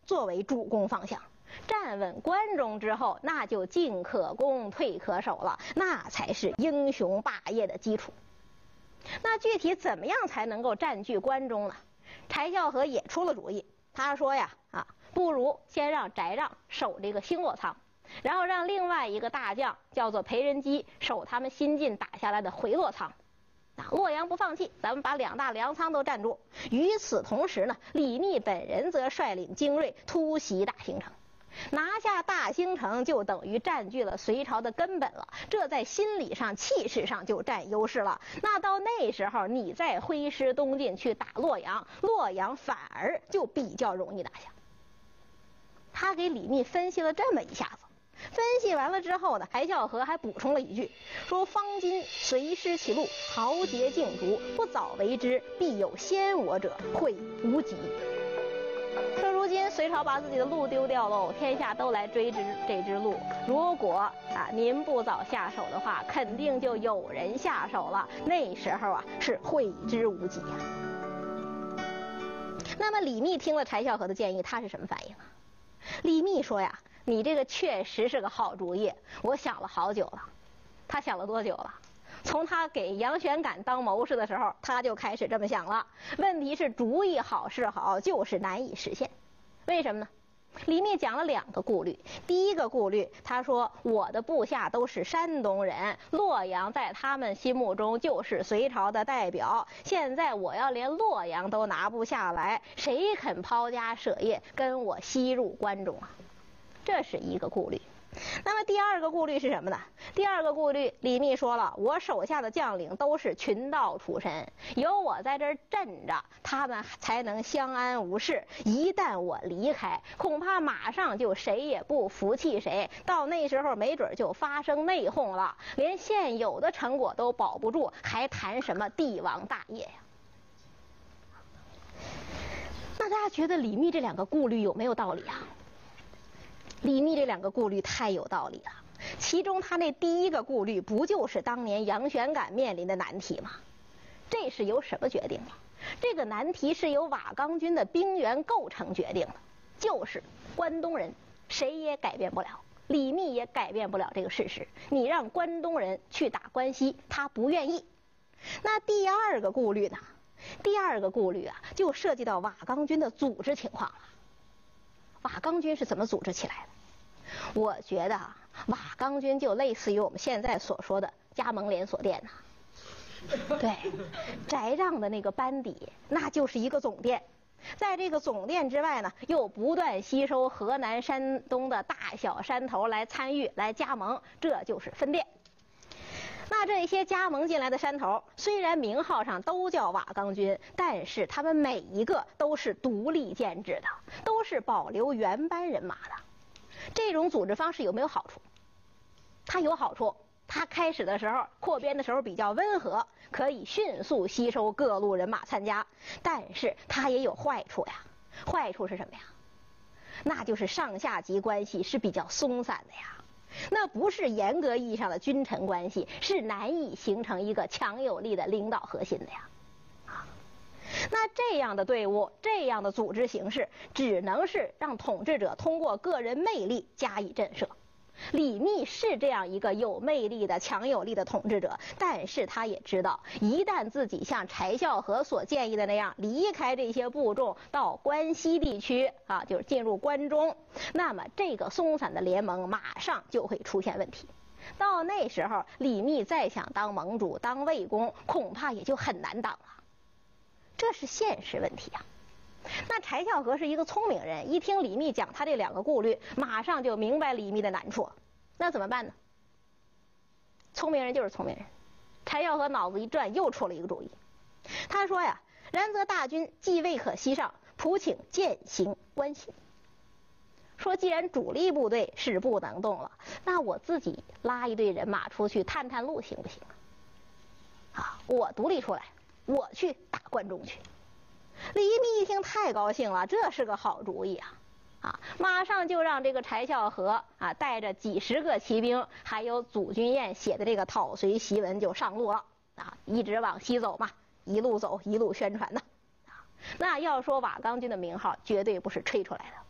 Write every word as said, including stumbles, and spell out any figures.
作为主攻方向。站稳关中之后，那就进可攻，退可守了，那才是英雄霸业的基础。那具体怎么样才能够占据关中呢？柴孝和也出了主意，他说呀，啊，不如先让翟让守这个星落仓，然后让另外一个大将叫做裴仁基守他们新近打下来的回洛仓。啊，洛阳不放弃，咱们把两大粮仓都占住。与此同时呢，李密本人则率领精锐突袭大兴城。拿下大兴城就等于占据了隋朝的根本了，这在心理上气势上就占优势了。那到那时候你再挥师东进去打洛阳，洛阳反而就比较容易打下。他给李密分析了这么一下子，分析完了之后呢，柴孝和还补充了一句，说方今随师其路，豪杰竞逐，不早为之，必有先我者，会无及。说如今隋朝把自己的路丢掉喽，天下都来追之这支路，如果啊您不早下手的话，肯定就有人下手了，那时候啊是会之无及啊。那么李密听了柴孝和的建议，他是什么反应啊？李密说呀，你这个确实是个好主意，我想了好久了。他想了多久了？从他给杨玄感当谋士的时候，他就开始这么想了。问题是主意好是好，就是难以实现。为什么呢？李密讲了两个顾虑。第一个顾虑，他说我的部下都是山东人，洛阳在他们心目中就是隋朝的代表，现在我要连洛阳都拿不下来，谁肯抛家舍业跟我西入关中啊？这是一个顾虑。那么第二个顾虑是什么呢？第二个顾虑，李密说了，我手下的将领都是群盗出身，有我在这儿镇着，他们才能相安无事。一旦我离开，恐怕马上就谁也不服气谁，到那时候没准就发生内讧了，连现有的成果都保不住，还谈什么帝王大业呀？那大家觉得李密这两个顾虑有没有道理啊？李密这两个顾虑太有道理了。其中他那第一个顾虑不就是当年杨玄感面临的难题吗？这是由什么决定的？这个难题是由瓦岗军的兵源构成决定的，就是关东人谁也改变不了，李密也改变不了这个事实。你让关东人去打关西，他不愿意。那第二个顾虑呢？第二个顾虑啊，就涉及到瓦岗军的组织情况了。瓦岗军是怎么组织起来的？我觉得啊，瓦岗军就类似于我们现在所说的加盟连锁店呐、啊。对，翟让的那个班底，那就是一个总店。在这个总店之外呢，又不断吸收河南、山东的大小山头来参与、来加盟，这就是分店。那这些加盟进来的山头，虽然名号上都叫瓦岗军，但是他们每一个都是独立建制的，都是保留原班人马的。这种组织方式有没有好处？它有好处，它开始的时候扩编的时候比较温和，可以迅速吸收各路人马参加。但是它也有坏处呀。坏处是什么呀？那就是上下级关系是比较松散的呀。那不是严格意义上的君臣关系，是难以形成一个强有力的领导核心的呀。啊，那这样的队伍，这样的组织形式，只能是让统治者通过个人魅力加以震慑。李密是这样一个有魅力的强有力的统治者，但是他也知道，一旦自己像柴孝和所建议的那样离开这些部众到关西地区啊，就是进入关中，那么这个松散的联盟马上就会出现问题。到那时候，李密再想当盟主当魏公，恐怕也就很难当了。这是现实问题啊。那柴孝和是一个聪明人，一听李密讲他这两个顾虑，马上就明白李密的难处。那怎么办呢？聪明人就是聪明人。柴孝和脑子一转，又出了一个主意。他说呀，然则大军既未可西上，普请践行关西。说既然主力部队是不能动了，那我自己拉一队人马出去探探路行不行啊？啊，我独立出来，我去打关中去。李密一听太高兴了，这是个好主意啊！啊，马上就让这个柴孝和啊带着几十个骑兵，还有祖君彦写的这个讨隋檄文就上路了啊，一直往西走嘛，一路走一路宣传呢啊。那要说瓦岗军的名号，绝对不是吹出来的。